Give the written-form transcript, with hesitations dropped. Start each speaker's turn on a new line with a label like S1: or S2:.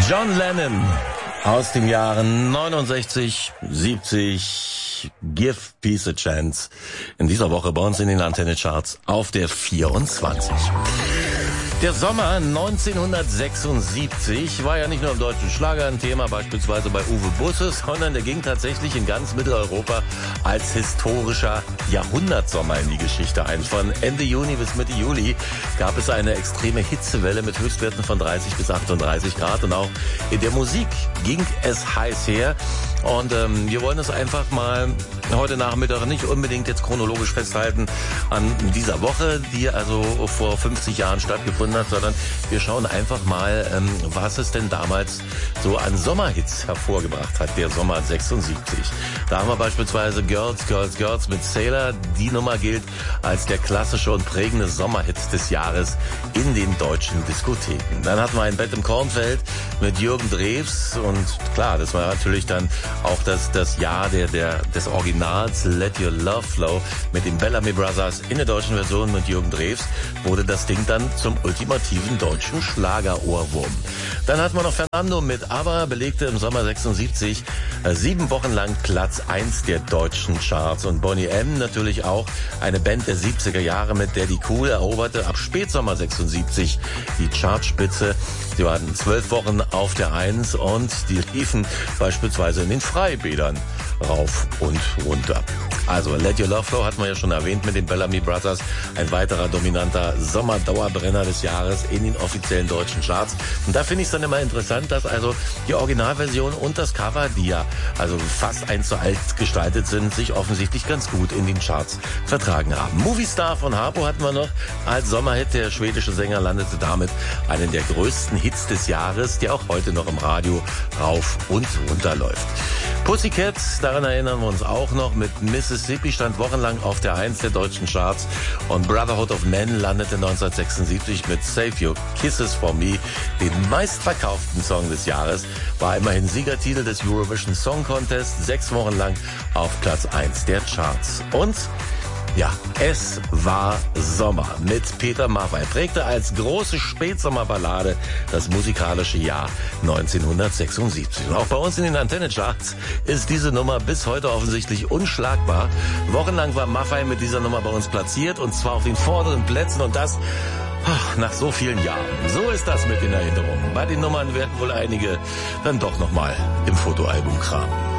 S1: John Lennon aus dem Jahre 69, 70, Give Peace a Chance. In dieser Woche bei uns in den Antenne-Charts auf der 24. Der Sommer 1976 war ja nicht nur im deutschen Schlager ein Thema, beispielsweise bei Uwe Busse, sondern der ging tatsächlich in ganz Mitteleuropa als historischer Jahrhundertsommer in die Geschichte ein. Von Ende Juni bis Mitte Juli gab es eine extreme Hitzewelle mit Höchstwerten von 30 bis 38 Grad und auch in der Musik ging es heiß her. Und wir wollen es einfach mal heute Nachmittag nicht unbedingt jetzt chronologisch festhalten an dieser Woche, die also vor 50 Jahren stattgefunden hat, sondern wir schauen einfach mal, was es denn damals so an Sommerhits hervorgebracht hat, der Sommer 76. Da haben wir beispielsweise Girls, Girls, Girls mit Sailor. Die Nummer gilt als der klassische und prägende Sommerhit des Jahres in den deutschen Diskotheken. Dann hatten wir ein Bett im Kornfeld mit Jürgen Drews und klar, das war natürlich dann auch das Jahr des Originals Let Your Love Flow mit den Bellamy Brothers in der deutschen Version mit Jürgen Drews wurde das Ding dann zum ultimativen deutschen Schlagerohrwurm. Dann hatten wir noch Fernando mit ABBA, belegte im Sommer 76 7 Wochen lang Platz 1 der deutschen Charts. Und Boney M. natürlich auch eine Band der 70er Jahre, mit der die Cool eroberte ab Spätsommer 76 die Chartspitze. Sie waren 12 Wochen auf der 1 und die liefen beispielsweise in den Freibädern rauf und runter. Also Let Your Love Flow hatten wir ja schon erwähnt mit den Bellamy Brothers. Ein weiterer dominanter Sommerdauerbrenner des Jahres in den offiziellen deutschen Charts. Und da finde ich es dann immer interessant, dass also die Originalversion und das Cover, die ja also fast 1:1 gestaltet sind, sich offensichtlich ganz gut in den Charts vertragen haben. Movie Star von Harpo hatten wir noch als Sommerhit. Der schwedische Sänger landete damit einen der größten Hits des Jahres, der auch heute noch im Radio rauf und runter läuft. Pussycat, daran erinnern wir uns auch noch, mit Mississippi stand wochenlang auf der 1 der deutschen Charts und Brotherhood of Men landete 1976 mit Save Your Kisses for Me, den meistverkauften Song des Jahres, war immerhin Siegertitel des Eurovision Song Contest, 6 Wochen lang auf Platz 1 der Charts. Und ja, es war Sommer mit Peter Maffay. Prägte als große Spätsommerballade das musikalische Jahr 1976. Und auch bei uns in den Antenne-Charts ist diese Nummer bis heute offensichtlich unschlagbar. Wochenlang war Maffay mit dieser Nummer bei uns platziert und zwar auf den vorderen Plätzen und das nach so vielen Jahren. So ist das mit den Erinnerungen. Bei den Nummern werden wohl einige dann doch nochmal im Fotoalbum kramen.